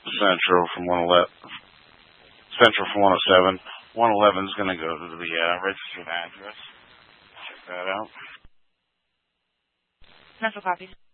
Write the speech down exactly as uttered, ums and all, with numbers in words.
Central from one eleven. Central from one oh seven. one eleven is going to go to the uh, registered address. Check that out. Central copies.